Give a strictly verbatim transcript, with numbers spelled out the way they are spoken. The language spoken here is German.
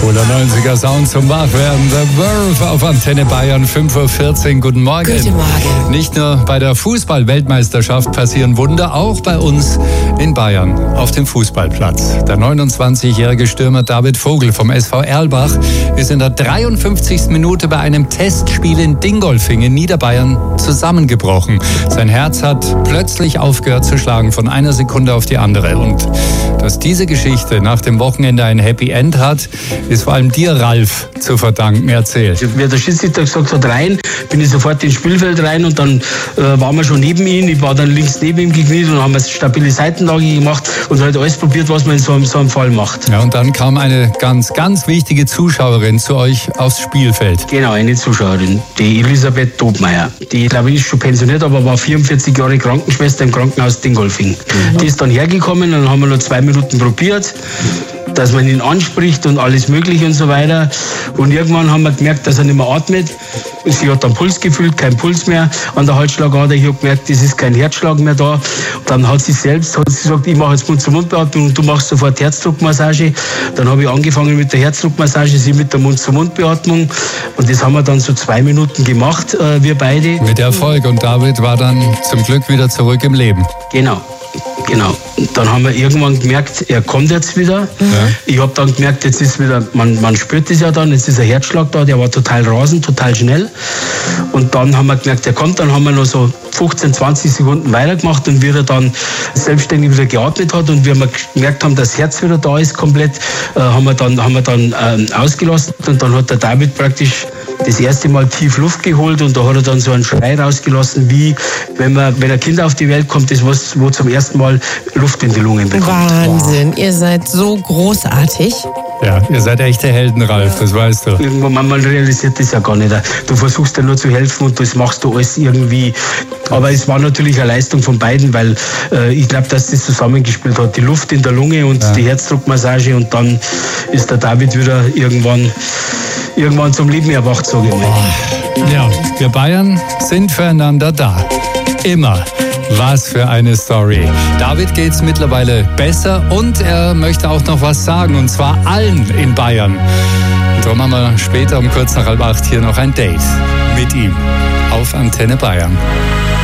Cooler neunziger Sound zum Wachwerden. The Verve auf Antenne Bayern, fünf Uhr vierzehn. Guten Morgen. Guten Morgen. Nicht nur bei der Fußball-Weltmeisterschaft passieren Wunder, auch bei uns in Bayern auf dem Fußballplatz. Der neunundzwanzigjährige Stürmer David Vogel vom S V Erlbach ist in der dreiundfünfzigsten Minute bei einem Testspiel in Dingolfing in Niederbayern zusammengebrochen. Sein Herz hat plötzlich aufgehört zu schlagen von einer Sekunde auf die andere. Und dass diese Geschichte nach dem Wochenende ein Happy End hat, ist vor allem dir, Ralf, zu verdanken. Erzähl. Wie der Schiedsrichter gesagt hat, rein, bin ich sofort ins Spielfeld rein und dann äh, waren wir schon neben ihm. Ich war dann links neben ihm gekniet und haben eine stabile Seitenlage gemacht und halt alles probiert, was man in so einem, so einem Fall macht. Ja, und dann kam eine ganz, ganz wichtige Zuschauerin zu euch aufs Spielfeld. Genau, eine Zuschauerin, die Elisabeth Dobmeier. Die, glaube ich, ist schon pensioniert, aber war vierundvierzig Jahre Krankenschwester im Krankenhaus Dingolfing. Mhm. Die ist dann hergekommen, dann haben wir noch zwei Minuten probiert, dass man ihn anspricht und alles mögliche und so weiter. Und irgendwann haben wir gemerkt, dass er nicht mehr atmet. Sie hat dann Puls gefühlt, kein Puls mehr an der Halsschlagader. Ich habe gemerkt, es ist kein Herzschlag mehr da. Dann hat sie selbst hat sie gesagt, ich mache jetzt Mund-zu-Mund-Beatmung und du machst sofort Herzdruckmassage. Dann habe ich angefangen mit der Herzdruckmassage, sie mit der Mund-zu-Mund-Beatmung. Und das haben wir dann so zwei Minuten gemacht, äh, wir beide. Mit Erfolg. Und David war dann zum Glück wieder zurück im Leben. Genau. Genau. Dann haben wir irgendwann gemerkt, er kommt jetzt wieder. Ja. Ich habe dann gemerkt, jetzt ist wieder, man, man spürt es ja dann, jetzt ist ein Herzschlag da, der war total rasend, total schnell. Und dann haben wir gemerkt, er kommt, dann haben wir noch so fünfzehn, zwanzig Sekunden weitergemacht und wie er dann selbstständig wieder geatmet hat und wie wir gemerkt haben, dass das Herz wieder da ist komplett, äh, haben wir dann, haben wir dann äh, ausgelassen und dann hat der David praktisch das erste Mal tief Luft geholt und da hat er dann so einen Schrei rausgelassen, wie wenn man, wenn ein Kind auf die Welt kommt, das was, wo zum ersten Mal Luft in die Lungen bekommt. Wahnsinn, wow. Ihr seid so großartig. Ja, ihr seid echte Helden, Ralf, das weißt du. Irgendwann manchmal realisiert das ja gar nicht. Du versuchst ja nur zu helfen und das machst du alles irgendwie. Aber es war natürlich eine Leistung von beiden, weil äh, ich glaube, dass das zusammengespielt hat. Die Luft in der Lunge und ja. die Herzdruckmassage und dann ist der David wieder irgendwann, irgendwann zum Leben erwacht, sage ich mal. Ja, wir Bayern sind füreinander da. Immer. Was für eine Story. David geht's mittlerweile besser und er möchte auch noch was sagen, und zwar allen in Bayern. Und darum haben wir später um kurz nach halb acht hier noch ein Date mit ihm auf Antenne Bayern.